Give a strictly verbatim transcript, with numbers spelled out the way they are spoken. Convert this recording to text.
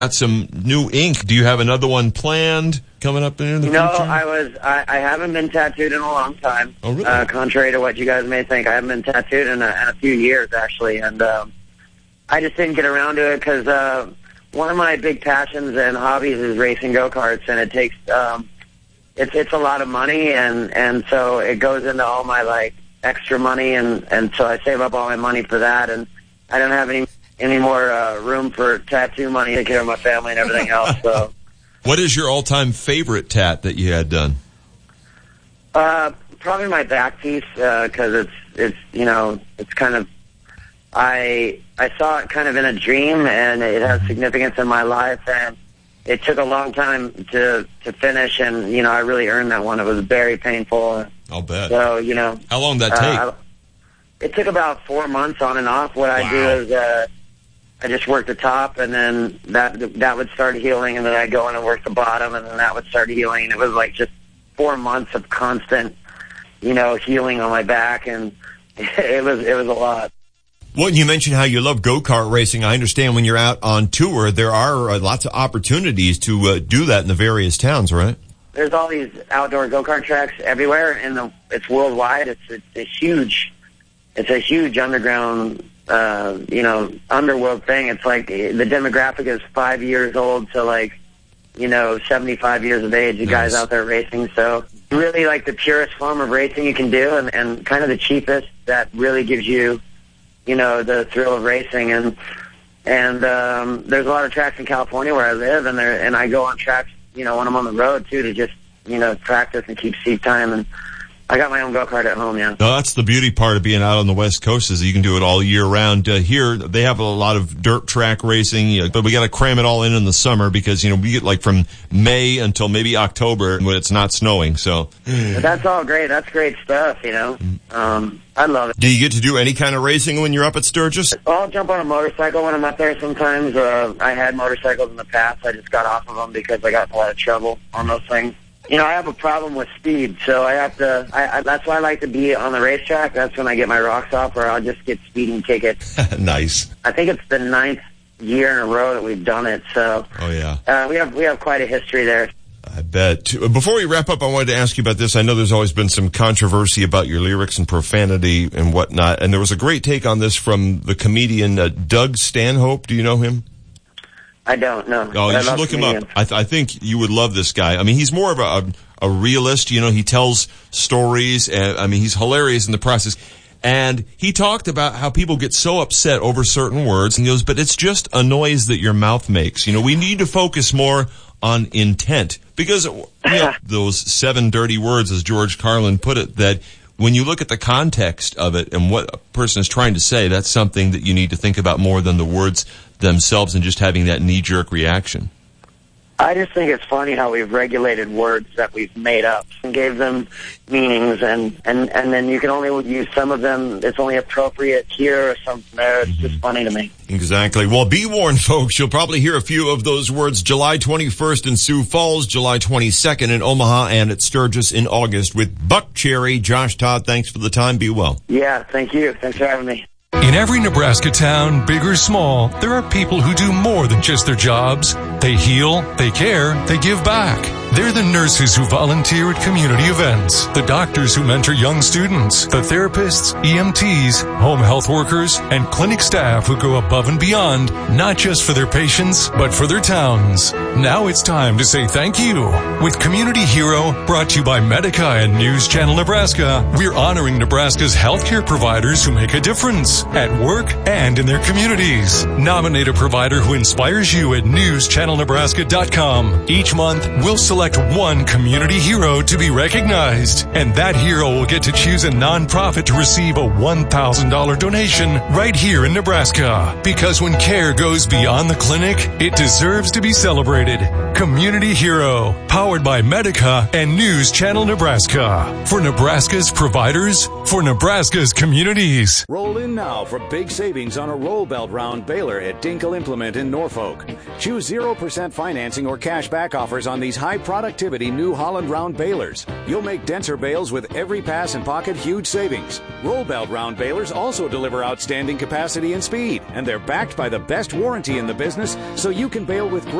got some new ink. Do you have another one planned coming up in the you know, future? I was, I, I haven't been tattooed in a long time. Oh, really? Uh, contrary to what you guys may think, I haven't been tattooed in a, in a few years, actually. And um, I just didn't get around to it because uh, one of my big passions and hobbies is racing go-karts, and it takes, um, it's it's a lot of money, and, and so it goes into all my, like, extra money, and, and so I save up all my money for that, and I don't have any any more uh, room for tattoo money to take care of my family and everything else. So, what is your all-time favorite tat that you had done? Uh, probably my back piece, because uh, it's it's you know it's kind of I I saw it kind of in a dream, and it has significance in my life, and it took a long time to to finish, and you know I really earned that one. It was very painful. I'll bet. So you know, how long did that take? Uh, it took about four months on and off. What I wow. do is. Uh, I just worked the top, and then that that would start healing, and then I'd go in and work the bottom, and then that would start healing. And it was like just four months of constant, you know, healing on my back, and it was it was a lot. Well, you mentioned how you love go-kart racing. I understand when you're out on tour, there are uh, lots of opportunities to uh, do that in the various towns, right? There's all these outdoor go-kart tracks everywhere, and the, it's worldwide. It's, it's a huge, it's a huge underground. Uh, you know, underworld thing. It's like the demographic is five years old to like, you know, seventy-five years of age. You nice. Guys out there racing. So really like the purest form of racing you can do, and, and kind of the cheapest that really gives you, you know, the thrill of racing. And and um, there's a lot of tracks in California where I live, and there and I go on tracks, you know, when I'm on the road too, to just, you know, practice and keep seat time. And I got my own go-kart at home, yeah. No, that's the beauty part of being out on the West Coast is that you can do it all year round. Uh, here, they have a lot of dirt track racing, you know, but we got to cram it all in in the summer because, you know, we get like from May until maybe October when it's not snowing, so. But that's all great. That's great stuff, you know. Um, I love it. Do you get to do any kind of racing when you're up at Sturgis? I'll jump on a motorcycle when I'm up there sometimes. Uh, I had motorcycles in the past. I just got off of them because I got in a lot of trouble on those things. You know, I have a problem with speed, so I have to, I, I, that's why I like to be on the racetrack. That's when I get my rocks off, or I'll just get speeding tickets. Nice. I think it's the ninth year in a row that we've done it, so. Oh, yeah. Uh, we have, we have quite a history there. I bet. Before we wrap up, I wanted to ask you about this. I know there's always been some controversy about your lyrics and profanity and whatnot, and there was a great take on this from the comedian uh, Doug Stanhope. Do you know him? I don't know. Oh, you should look comedians. him up. I, th- I think you would love this guy. I mean, he's more of a, a, a realist. You know, he tells stories, and I mean, he's hilarious in the process. And he talked about how people get so upset over certain words, and he goes, but it's just a noise that your mouth makes. You know, we need to focus more on intent because, you know, those seven dirty words, as George Carlin put it, that when you look at the context of it and what a person is trying to say, that's something that you need to think about more than the words themselves and just having that knee-jerk reaction. I just think it's funny how we've regulated words that we've made up and gave them meanings, and, and, and then you can only use some of them. It's only appropriate here or something there. It's just funny to me. Exactly. Well, be warned, folks. You'll probably hear a few of those words July twenty-first in Sioux Falls, July twenty-second in Omaha, and at Sturgis in August with Buck Cherry. Josh Todd, thanks for the time. Be well. Yeah, thank you. Thanks for having me. In every Nebraska town, big or small, there are people who do more than just their jobs. They heal, they care, they give back. They're the nurses who volunteer at community events, the doctors who mentor young students, the therapists, E M Ts, home health workers, and clinic staff who go above and beyond, not just for their patients, but for their towns. Now it's time to say thank you. With Community Hero, brought to you by Medica and News Channel Nebraska, we're honoring Nebraska's healthcare providers who make a difference at work and in their communities. Nominate a provider who inspires you at news channel nebraska dot com. Each month, we'll select one community hero to be recognized, and that hero will get to choose a nonprofit to receive a one thousand dollars donation right here in Nebraska. Because when care goes beyond the clinic, it deserves to be celebrated. Community Hero, powered by Medica and News Channel Nebraska. For Nebraska's providers, for Nebraska's communities. Roll in now for big savings on a roll belt round baler at Dinkel Implement in Norfolk. Choose zero percent financing or cash back offers on these high productivity New Holland round balers. You'll make denser bales with every pass and pocket huge savings. Roll belt round balers also deliver outstanding capacity and speed, and they're backed by the best warranty in the business, so you can bale with great